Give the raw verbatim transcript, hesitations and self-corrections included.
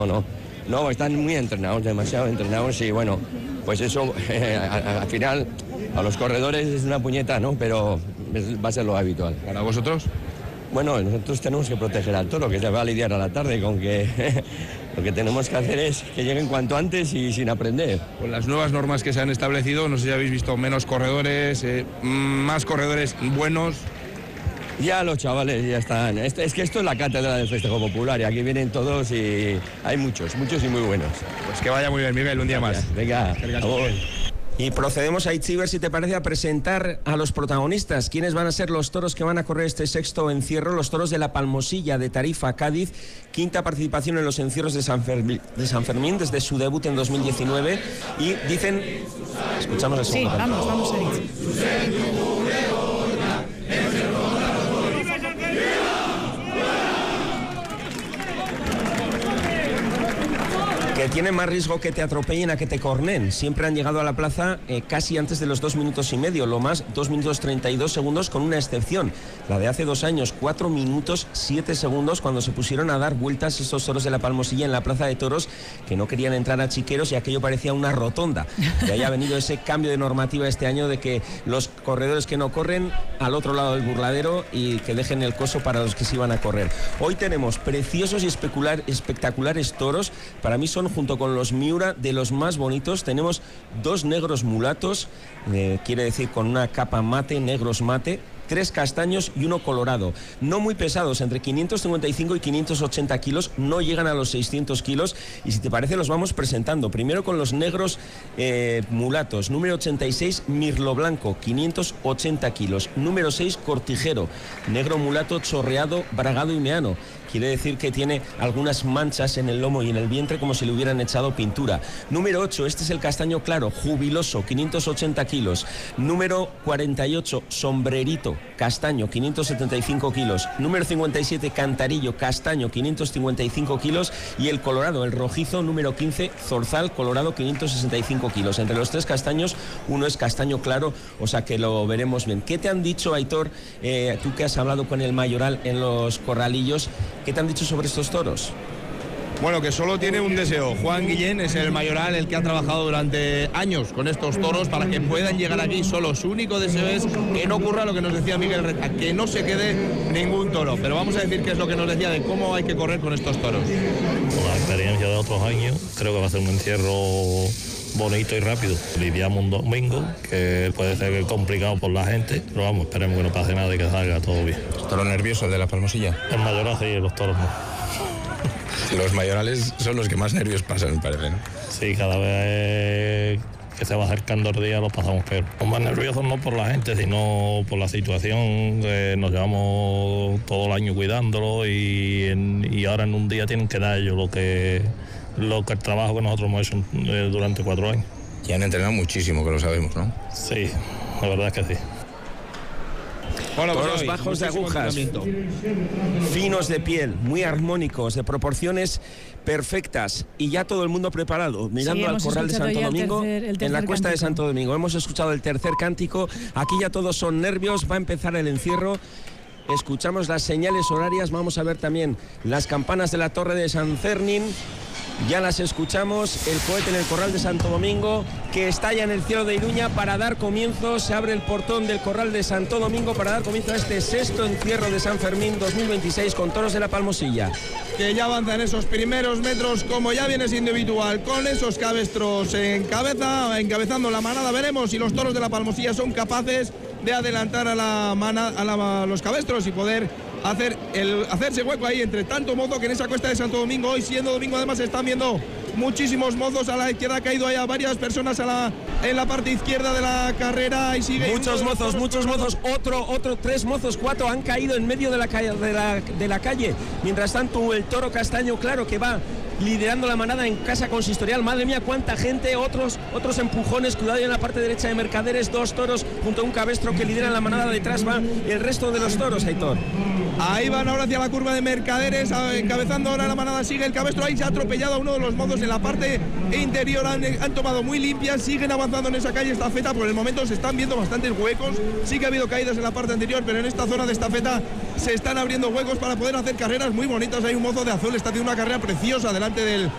No, no, no, están muy entrenados, demasiado entrenados y bueno, pues eso eh, al final a los corredores es una puñeta, ¿no? Pero es, va a ser lo habitual. ¿Para vosotros? Bueno, nosotros tenemos que proteger al toro, que se va a lidiar a la tarde, con que lo que tenemos que hacer es que lleguen cuanto antes y sin aprender. Con las nuevas normas que se han establecido, no sé si habéis visto menos corredores, eh, más corredores buenos. Ya los chavales ya están. Es que esto es la cátedra del festejo popular y aquí vienen todos y hay muchos, muchos y muy buenos. Pues que vaya muy bien, Miguel, un día Gracias. más. Venga, a vos. Y procedemos a Itziber, si te parece, a presentar a los protagonistas. ¿Quiénes van a ser los toros que van a correr este sexto encierro? Los toros de la Palmosilla de Tarifa, Cádiz. Quinta participación en los encierros de San Fermín, de San Fermín desde su debut en dos mil diecinueve. Y dicen... Escuchamos el segundo. Sí, vamos, vamos a ir. Que tiene más riesgo que te atropellen a que te cornen. Siempre han llegado a la plaza eh, casi antes de los dos minutos y medio, lo más dos minutos treinta y dos segundos, con una excepción, la de hace dos años, cuatro minutos siete segundos, cuando se pusieron a dar vueltas estos toros de la Palmosilla en la plaza de toros, que no querían entrar a chiqueros y aquello parecía una rotonda. De ahí ha venido ese cambio de normativa este año de que los corredores que no corren al otro lado del burladero y que dejen el coso para los que sí van a correr. Hoy tenemos preciosos y especular, espectaculares toros. Para mí son, junto con los Miura, de los más bonitos. Tenemos dos negros mulatos, eh, quiere decir con una capa mate, negros mate, tres castaños y uno colorado. No muy pesados, entre quinientos cincuenta y cinco y quinientos ochenta kilos, no llegan a los seiscientos kilos. Y si te parece, los vamos presentando. Primero con los negros eh, mulatos. Número ochenta y seis, Mirlo Blanco, quinientos ochenta kilos. Número seis, Cortijero, negro mulato chorreado, bragado y meano. Quiere decir que tiene algunas manchas en el lomo y en el vientre como si le hubieran echado pintura. Número ocho, este es el castaño claro, jubiloso, quinientos ochenta kilos. Número cuarenta y ocho, Sombrerito, castaño, quinientos setenta y cinco kilos. Número cincuenta y siete, Cantarillo, castaño, quinientos cincuenta y cinco kilos. Y el colorado, el rojizo, número quince, Zorzal, colorado, quinientos sesenta y cinco kilos. Entre los tres castaños, uno es castaño claro, o sea que lo veremos bien. ¿Qué te han dicho, Aitor, eh, tú que has hablado con el mayoral en los corralillos? ¿Qué te han dicho sobre estos toros? Bueno, que solo tiene un deseo. Juan Guillén es el mayoral, el que ha trabajado durante años con estos toros para que puedan llegar aquí solo. Su único deseo es que no ocurra lo que nos decía Miguel Reta, que no se quede ningún toro. Pero vamos a decir qué es lo que nos decía de cómo hay que correr con estos toros. Con la experiencia de otros años, creo que va a ser un encierro bonito y rápido. Lidiamos un domingo, que puede ser complicado por la gente, pero vamos, esperemos que no pase nada y que salga todo bien. ¿Toro nervioso el de la Palmosilla? El mayoral sí, los toros no. Los mayorales son los que más nervios pasan, me parece, ¿no? Sí, cada vez que se va acercando el día los pasamos peor. Los más nerviosos no por la gente, sino por la situación, que nos llevamos todo el año cuidándolo y, en, y ahora en un día tienen que dar ellos lo que, lo que el trabajo que nosotros hemos hecho durante cuatro años. Y han entrenado muchísimo, que lo sabemos, ¿no? Sí, la verdad es que sí. Bueno, toros pues bajos de agujas, finos de piel, muy armónicos, de proporciones perfectas y ya todo el mundo preparado, mirando sí, al corral de Santo Domingo, tercer, el tercer en la cuesta cántico de Santo Domingo. Hemos escuchado el tercer cántico, aquí ya todos son nervios, va a empezar el encierro. Escuchamos las señales horarias, vamos a ver también las campanas de la Torre de San Fermín. Ya las escuchamos, el cohete en el corral de Santo Domingo, que estalla en el cielo de Iruña para dar comienzo. Se abre el portón del corral de Santo Domingo para dar comienzo a este sexto encierro de San Fermín dos mil veintiséis con toros de la Palmosilla. Que ya avanzan esos primeros metros, como ya viene siendo habitual, con esos cabestros en cabeza, encabezando la manada. Veremos si los toros de la Palmosilla son capaces de adelantar a, la manada, a, la, a los cabestros y poder hacer el, hacerse hueco ahí entre tanto mozo que en esa cuesta de Santo Domingo, hoy siendo domingo además se están viendo muchísimos mozos. A la izquierda ha caído allá varias personas a la, en la parte izquierda de la carrera y sigue muchos mozos, muchos mozos, otro, otro, tres mozos, cuatro han caído en medio de la, de la, de la calle. Mientras tanto el toro castaño claro que va liderando la manada en casa consistorial. Madre mía, cuánta gente, otros, otros empujones, cuidado en la parte derecha de Mercaderes, dos toros junto a un cabestro que lideran la manada. Detrás va el resto de los toros, Aitor. Ahí van ahora hacia la curva de Mercaderes, encabezando ahora la manada, sigue el cabestro, ahí se ha atropellado a uno de los mozos en la parte interior, han, han tomado muy limpias, siguen avanzando en esa calle estafeta. Por el momento se están viendo bastantes huecos, sí que ha habido caídas en la parte anterior, pero en esta zona de estafeta se están abriendo huecos para poder hacer carreras muy bonitas. Hay un mozo de azul, está haciendo una carrera preciosa delante del